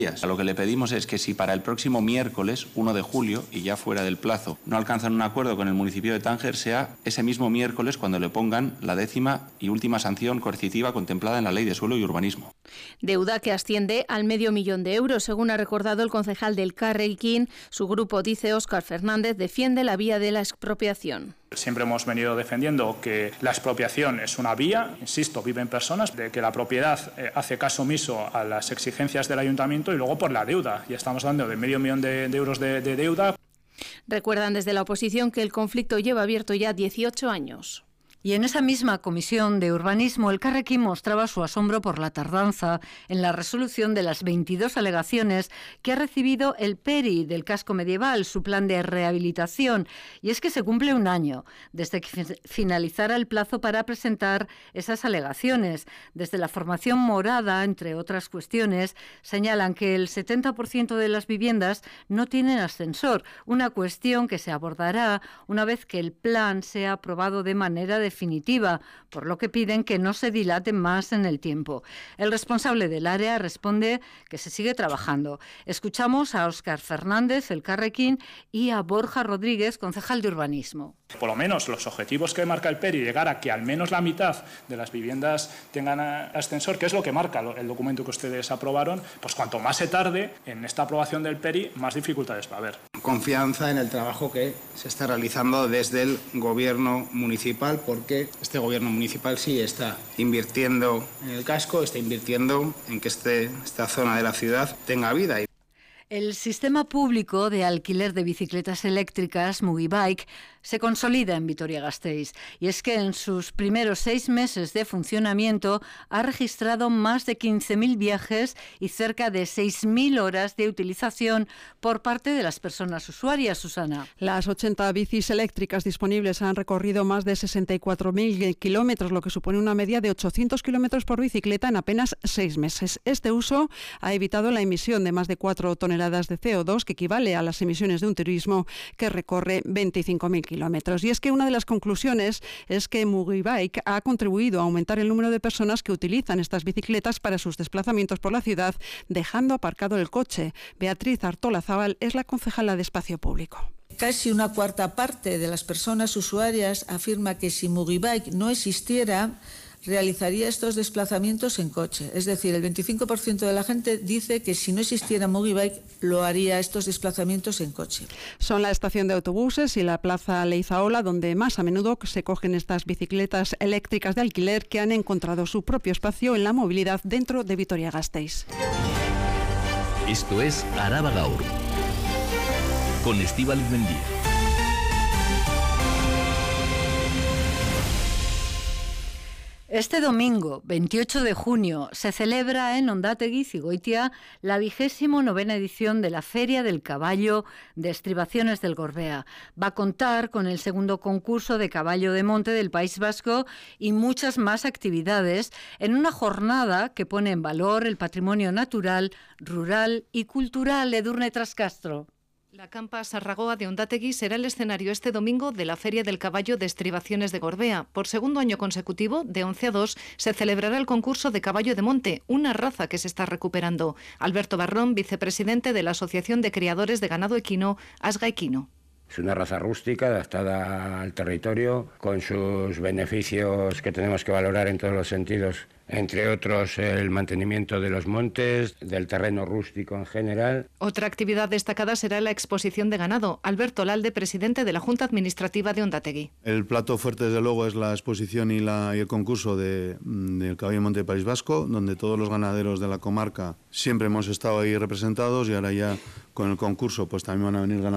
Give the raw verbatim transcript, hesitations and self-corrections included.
Lo que le pedimos es que si para el próximo miércoles, uno de julio, y ya fuera del plazo, no alcanzan un acuerdo con el municipio de Tánger, sea ese mismo miércoles cuando le pongan la décima y última sanción coercitiva contemplada en la Ley de Suelo y Urbanismo. Deuda que asciende al medio millón de euros, según ha recordado el concejal del Carrequín. Su grupo, dice Óscar Fernández, defiende la vía de la expropiación. Siempre hemos venido defendiendo que la expropiación es una vía, insisto, viven personas, de que la propiedad eh, hace caso omiso a las exigencias del ayuntamiento y luego por la deuda. Ya estamos hablando de medio millón de, de euros de, de deuda. Recuerdan desde la oposición que el conflicto lleva abierto ya dieciocho años. Y en esa misma comisión de urbanismo, el Carrequín mostraba su asombro por la tardanza en la resolución de las veintidós alegaciones que ha recibido el PERI del casco medieval, su plan de rehabilitación. Y es que se cumple un año desde que finalizara el plazo para presentar esas alegaciones. Desde la formación morada, entre otras cuestiones, señalan que el setenta por ciento de las viviendas no tienen ascensor, una cuestión que se abordará una vez que el plan sea aprobado de manera definitiva. definitiva, por lo que piden que no se dilate más en el tiempo. El responsable del área responde que se sigue trabajando. Escuchamos a Óscar Fernández, el Carrequín, y a Borja Rodríguez, concejal de urbanismo. Por lo menos los objetivos que marca el PERI, llegar a que al menos la mitad de las viviendas tengan ascensor, que es lo que marca el documento que ustedes aprobaron, pues cuanto más se tarde en esta aprobación del PERI, más dificultades va a haber. Confianza en el trabajo que se está realizando desde el gobierno municipal, porque este gobierno municipal sí está invirtiendo en el casco, está invirtiendo en que este, esta zona de la ciudad tenga vida. El sistema público de alquiler de bicicletas eléctricas, Mugibike, se consolida en Vitoria-Gasteiz. Y es que en sus primeros seis meses de funcionamiento ha registrado más de quince mil viajes y cerca de seis mil horas de utilización por parte de las personas usuarias, Susana. Las ochenta bicis eléctricas disponibles han recorrido más de sesenta y cuatro mil kilómetros, lo que supone una media de ochocientos kilómetros por bicicleta en apenas seis meses. Este uso ha evitado la emisión de más de cuatro toneladas de C O dos, que equivale a las emisiones de un turismo que recorre veinticinco mil kilómetros. Y es que una de las conclusiones es que Mugibike ha contribuido a aumentar el número de personas que utilizan estas bicicletas para sus desplazamientos por la ciudad, dejando aparcado el coche. Beatriz Artolazábal es la concejala de Espacio Público. Casi una cuarta parte de las personas usuarias afirma que si Mugibike no existiera, realizaría estos desplazamientos en coche. Es decir, el veinticinco por ciento de la gente dice que si no existiera Mugibike, lo haría estos desplazamientos en coche. Son la estación de autobuses y la plaza Leizaola donde más a menudo se cogen estas bicicletas eléctricas de alquiler que han encontrado su propio espacio en la movilidad dentro de Vitoria-Gasteiz. Esto es Araba Gaur, con Estíbaliz Mendía. Este domingo, veintiocho de junio, se celebra en Ondategi, Zigoitia, la vigésimo novena edición de la Feria del Caballo de Estribaciones del Gorbea. Va a contar con el segundo concurso de caballo de monte del País Vasco y muchas más actividades en una jornada que pone en valor el patrimonio natural, rural y cultural. Edurne Trascastro. La Campa Sarragoa de Ondategi será el escenario este domingo de la Feria del Caballo de Estribaciones de Gorbea. Por segundo año consecutivo, de once a dos, se celebrará el concurso de caballo de monte, una raza que se está recuperando. Alberto Barrón, vicepresidente de la Asociación de Criadores de Ganado Equino, Asga Equino. Es una raza rústica, adaptada al territorio, con sus beneficios que tenemos que valorar en todos los sentidos, entre otros el mantenimiento de los montes, del terreno rústico en general. Otra actividad destacada será la exposición de ganado. Alberto Lalde, presidente de la Junta Administrativa de Ondategi. El plato fuerte, desde luego, es la exposición y, la, y el concurso de, del caballo de monte del País Vasco, donde todos los ganaderos de la comarca siempre hemos estado ahí representados y ahora ya con el concurso pues también van a venir ganadores